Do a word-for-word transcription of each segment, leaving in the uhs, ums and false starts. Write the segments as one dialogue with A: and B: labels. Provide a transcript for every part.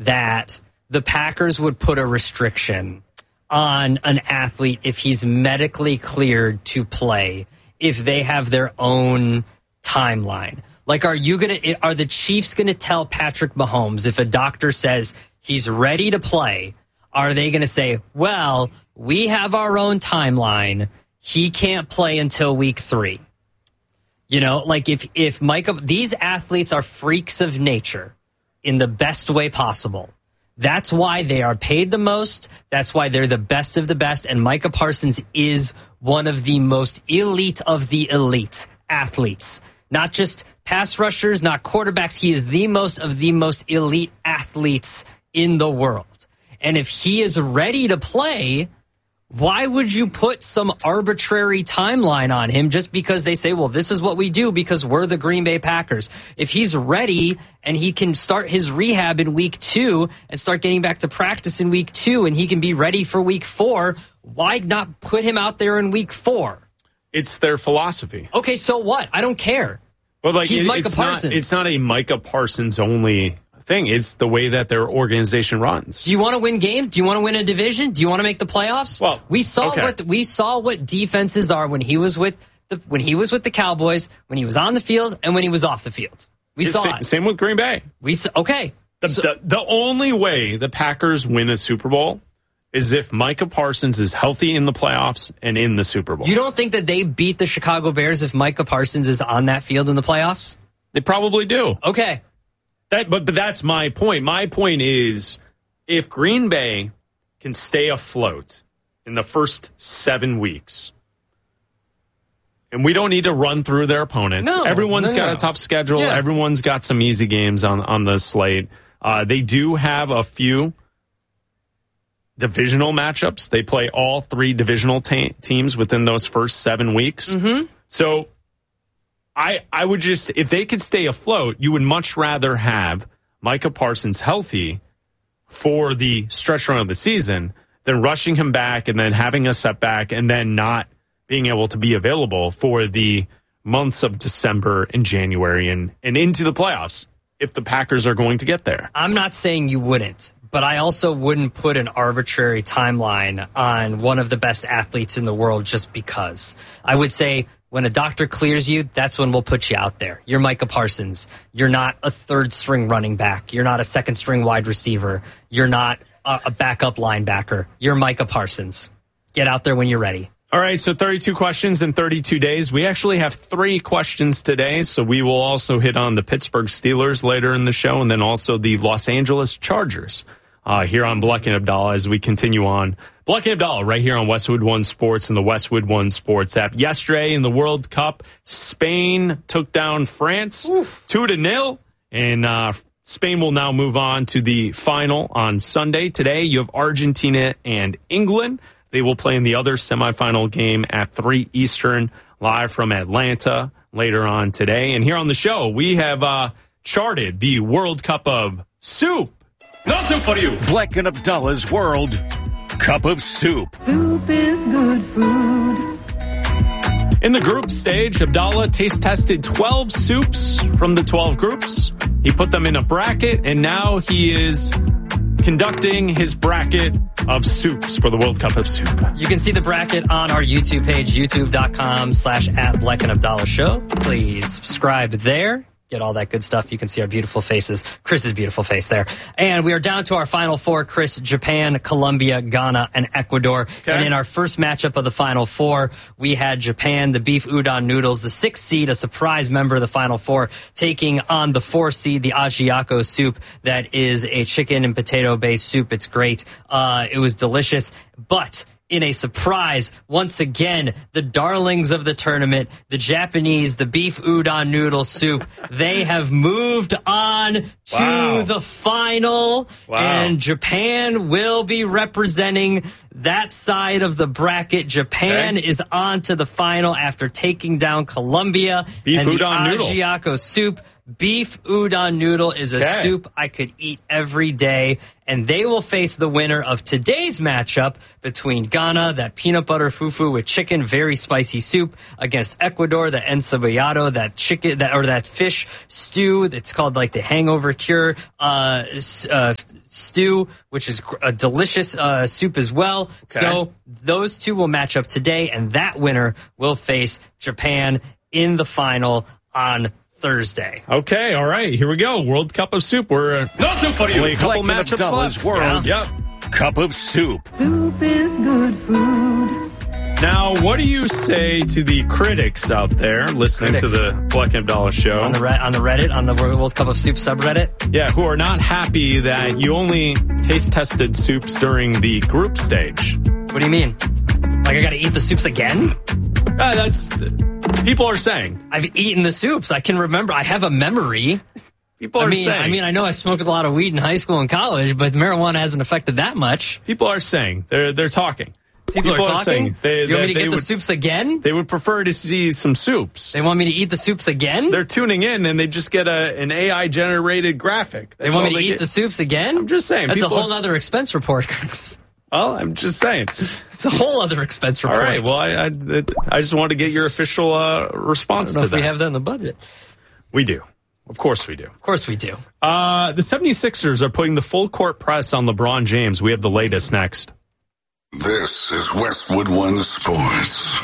A: that the Packers would put a restriction on an athlete if he's medically cleared to play, if they have their own timeline. Like, are you gonna? Are the Chiefs gonna tell Patrick Mahomes if a doctor says he's ready to play? Are they gonna say, "Well, we have our own timeline. He can't play until week three"? You know, like if if Micah, these athletes are freaks of nature in the best way possible. That's why they are paid the most. That's why they're the best of the best. And Micah Parsons is one of the most elite of the elite athletes. Not just pass rushers, not quarterbacks. He is the most of the most elite athletes in the world. And if he is ready to play, why would you put some arbitrary timeline on him just because they say, well, this is what we do because we're the Green Bay Packers? If he's ready and he can start his rehab in week two and start getting back to practice in week two and he can be ready for week four, why not put him out there in week four?
B: It's their philosophy.
A: Okay, so what? I don't care.
B: Well, like,
A: he's
B: it,
A: Micah
B: it's
A: Parsons.
B: Not, it's not a Micah Parsons only thing. It's the way that their organization runs.
A: Do you want to win games? Do you want to win a division? Do you want to make the playoffs?
B: Well,
A: we saw
B: okay.
A: what we saw what defenses are when he was with the when he was with the Cowboys, when he was on the field, and when he was off the field. We
B: it's
A: saw
B: same,
A: it.
B: Same with Green Bay.
A: We saw, okay.
B: The,
A: so,
B: the the only way the Packers win a Super Bowl is if Micah Parsons is healthy in the playoffs and in the Super Bowl.
A: You don't think that they beat the Chicago Bears if Micah Parsons is on that field in the playoffs?
B: They probably do.
A: Okay.
B: That, but, but that's my point. My point is, if Green Bay can stay afloat in the first seven weeks, and we don't need to run through their opponents.
A: No,
B: Everyone's
A: no,
B: got
A: no.
B: a tough schedule.
A: Yeah.
B: Everyone's got some easy games on, on the slate. Uh, they do have a few divisional matchups. They play all three divisional ta- teams within those first seven weeks.
A: Mm-hmm.
B: So I I would just, if they could stay afloat, you would much rather have Micah Parsons healthy for the stretch run of the season than rushing him back and then having a setback and then not being able to be available for the months of December and January and, and into the playoffs if the Packers are going to get there.
A: I'm not saying you wouldn't, but I also wouldn't put an arbitrary timeline on one of the best athletes in the world just because. I would say, when a doctor clears you, that's when we'll put you out there. You're Micah Parsons. You're not a third-string running back. You're not a second-string wide receiver. You're not a, a backup linebacker. You're Micah Parsons. Get out there when you're ready.
B: All right, so thirty-two questions in thirty-two days. We actually have three questions today, so we will also hit on the Pittsburgh Steelers later in the show and then also the Los Angeles Chargers uh, here on Bleck and Abdallah as we continue on. Bleck and Abdallah right here on Westwood One Sports and the Westwood One Sports app. Yesterday in the World Cup, Spain took down France Oof. two to nil, and uh, Spain will now move on to the final on Sunday. Today you have Argentina and England. They will play in the other semifinal game at three Eastern, live from Atlanta later on today. And here on the show, we have uh, charted the World Cup of Soup. Nothing for you.
C: Bleck and Abdallah's World Cup of Soup.
D: Soup is good food.
B: In the group stage, Abdallah taste tested twelve soups from the twelve groups. He put them in a bracket, and now he is conducting his bracket of soups for the World Cup of Soup.
A: You can see the bracket on our YouTube page, youtube.com slash at Bleck and Abdallah Show. Please subscribe there. Get all that good stuff. You can see our beautiful faces. Chris's beautiful face there. And we are down to our final four, Chris, Japan, Colombia, Ghana, and Ecuador. Okay. And in our first matchup of the final four, we had Japan, the beef udon noodles, the sixth seed, a surprise member of the final four, taking on the four seed, the ajiako soup. That is a chicken and potato-based soup. It's great. Uh, it was delicious. But in a surprise, once again, the darlings of the tournament, the Japanese, the beef udon noodle soup, they have moved on to
B: wow.
A: the final.
B: Wow.
A: And Japan will be representing that side of the bracket. Japan
B: okay.
A: is on to the final after taking down Colombia.
B: Beef
A: and
B: udon
A: the
B: noodle.
A: ajiako soup Beef udon noodle is a
B: Okay.
A: soup I could eat every day, and they will face the winner of today's matchup between Ghana, that peanut butter fufu with chicken, very spicy soup, against Ecuador, the encebollado, that chicken, that or that fish stew. That's called like the hangover cure uh, s- uh, stew, which is a delicious uh, soup as well. So those two will match up today, and that winner will face Japan in the final on Thursday.
B: Okay, all right, here we go. World Cup of Soup. We're uh,
C: No soup for you.
B: only a couple
C: Collective
B: matchups
C: Abdullah's
B: left.
C: World
B: Yep.
C: Cup of Soup.
D: Soup is good food.
B: Now, what do you say to the critics out there listening
A: Critics.
B: to the Black and Abdallah show?
A: On the re- on the Reddit, on the World Cup of Soup subreddit.
B: Yeah, who are not happy that you only taste tested soups during the group stage.
A: What do you mean? Like I got to eat the soups again?
B: Uh, that's people are saying.
A: I've eaten the soups. I can remember. I have a memory.
B: People
A: I
B: are
A: mean,
B: saying.
A: I mean, I know I smoked a lot of weed in high school and college, but marijuana hasn't affected that much.
B: people are saying. They're they're talking.
A: People, are talking.
B: saying they,
A: you want
B: they-
A: me to
B: they
A: get the
B: would,
A: soups again?
B: They would prefer to see some soups.
A: They want me to eat the soups again?
B: They're tuning in and they just get a an A I generated graphic.
A: They
B: That's
A: want
B: all
A: me to eat
B: get.
A: the soups again?
B: I'm just saying.
A: That's
B: people
A: a whole
B: are-
A: other expense report, Chris.
B: Well, I'm just saying.
A: It's a whole other expense
B: All
A: report.
B: right. Well, I I, I just wanted to get your official uh, response
A: I don't know
B: to
A: if
B: that.
A: we have that in the budget.
B: We do. Of course we do.
A: Of course we do.
B: Uh, the seventy-sixers are putting the full court press on LeBron James. We have the latest next.
E: This is Westwood One Sports.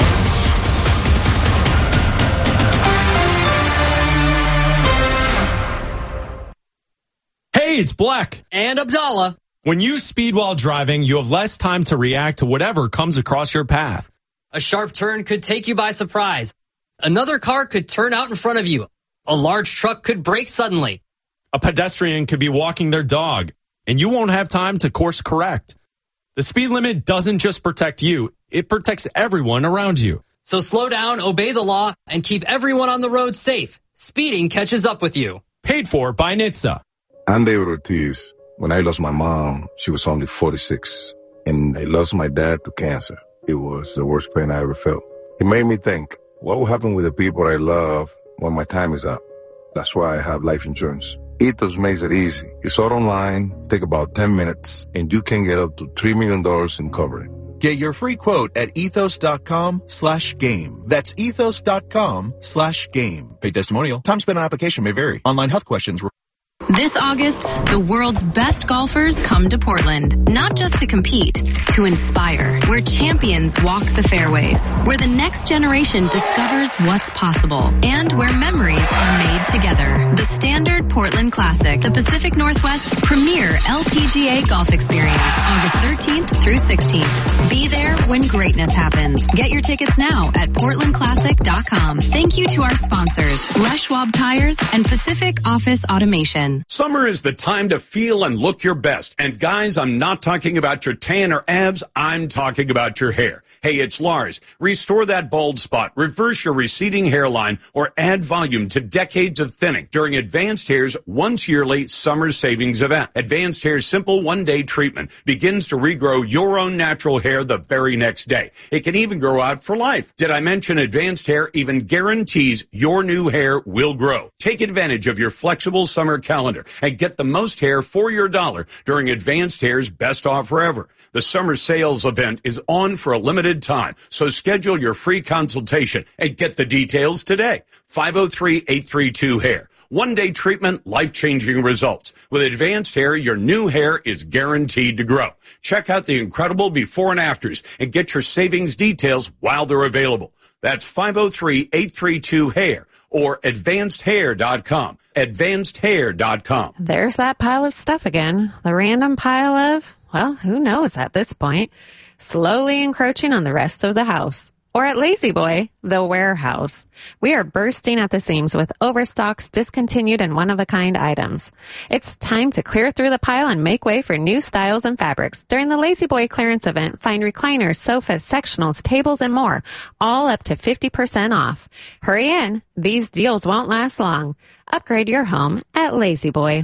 B: Hey, it's Black.
A: And Abdallah.
B: When you speed while driving, you have less time to react to whatever comes across your path.
A: A sharp turn could take you by surprise. Another car could turn out in front of you. A large truck could brake suddenly.
B: A pedestrian could be walking their dog, and you won't have time to course correct. The speed limit doesn't just protect you, it protects everyone around you.
A: So slow down, obey the law, and keep everyone on the road safe. Speeding catches up with you.
B: Paid for by N H T S A.
F: I'm David Ortiz. When I lost my mom, she was only forty-six, and I lost my dad to cancer. It was the worst pain I ever felt. It made me think, what will happen with the people I love when my time is up? That's why I have life insurance. Ethos makes it easy. It's all online, take about ten minutes, and you can get up to three million dollars in coverage.
G: Get your free quote at ethos.com slash game. That's ethos.com slash game. Paid testimonial. Time spent on application may vary. Online health questions.
H: This August, the world's best golfers come to Portland, not just to compete, to inspire, where champions walk the fairways, where the next generation discovers what's possible, and where memories are made together. The Standard Portland Classic, the Pacific Northwest's premier L P G A golf experience, August thirteenth through sixteenth. Be there when greatness happens. Get your tickets now at portland classic dot com. Thank you to our sponsors, Les Schwab Tires and Pacific Office Automation.
C: Summer is the time to feel and look your best. And guys, I'm not talking about your tan or abs. I'm talking about your hair. Hey, it's Lars. Restore that bald spot, reverse your receding hairline, or add volume to decades of thinning during Advanced Hair's once yearly summer savings event. Advanced Hair's simple one-day treatment begins to regrow your own natural hair the very next day. It can even grow out for life. Did I mention Advanced Hair even guarantees your new hair will grow? Take advantage of your flexible summer calendar and get the most hair for your dollar during Advanced Hair's best offer ever. The summer sales event is on for a limited time, so schedule your free consultation and get the details today. five oh three, eight three two, hair. One-day treatment, life-changing results. With Advanced Hair, your new hair is guaranteed to grow. Check out the incredible before and afters and get your savings details while they're available. That's five oh three, eight three two, hair or advanced hair dot com. advanced hair dot com.
I: There's that pile of stuff again. The random pile of, well, who knows at this point, slowly encroaching on the rest of the house. Or at Lazy Boy, the warehouse. We are bursting at the seams with overstocks, discontinued, and one-of-a-kind items. It's time to clear through the pile and make way for new styles and fabrics. During the Lazy Boy clearance event, find recliners, sofas, sectionals, tables, and more, all up to fifty percent off. Hurry in. These deals won't last long. Upgrade your home at Lazy Boy.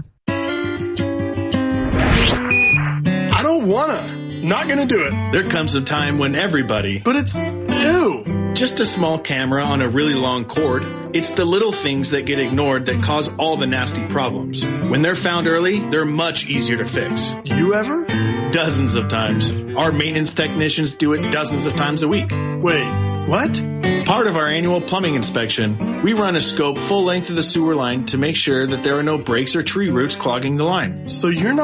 J: I don't wanna. Not gonna do it.
K: There comes a time when everybody,
J: But it's ew. just a small camera on a really long cord. It's the little things that get ignored that cause all the nasty problems. When they're found early, they're much easier to fix.
K: You ever?
J: Dozens of times. Our maintenance technicians do it dozens of times a week.
K: Wait, what?
J: Part of our annual plumbing inspection, we run a scope full length of the sewer line to make sure that there are no breaks or tree roots clogging the line.
K: So you're not